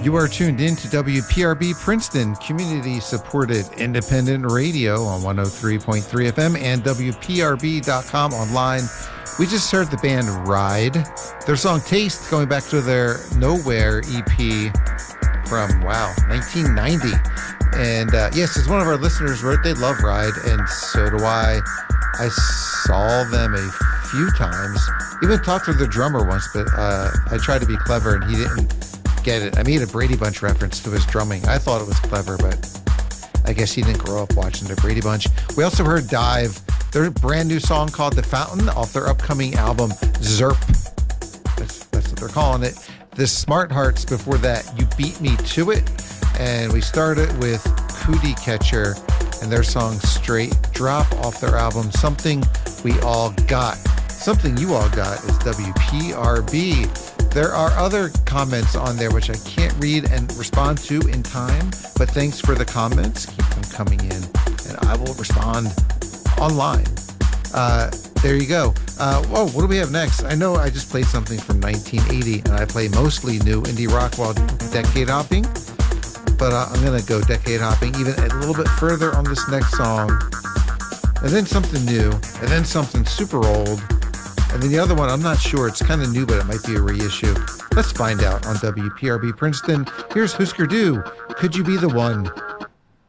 You are tuned in to WPRB Princeton, community-supported independent radio on 103.3 FM and WPRB.com online. We just heard the band Ride. Their song Taste, going back to their Nowhere EP from, 1990. And yes, as one of our listeners wrote, they love Ride, and so do I. I saw them a few times. Even talked to the drummer once, but I tried to be clever, and he didn't get it. I made a Brady Bunch reference to his drumming. I thought it was clever, but I guess he didn't grow up watching the Brady Bunch. We also heard Dive, their brand new song called The Fountain off their upcoming album Zerp. That's what they're calling it. The Smart Hearts before that, You Beat Me to It. And we started with Cootie Catcher and their song Straight Drop off their album Something We All Got. Something You All Got is WPRB. There are other comments on there which I can't read and respond to in time, but thanks for the comments. Keep them coming in, and I will respond online. There you go. What do we have next? I know I just played something from 1980, and I play mostly new indie rock while decade hopping, but I'm going to go decade hopping even a little bit further on this next song, and then something new, and then something super old. And then the other one, I'm not sure. It's kind of new, but it might be a reissue. Let's find out on WPRB Princeton. Here's Husker Du. Could You Be the One?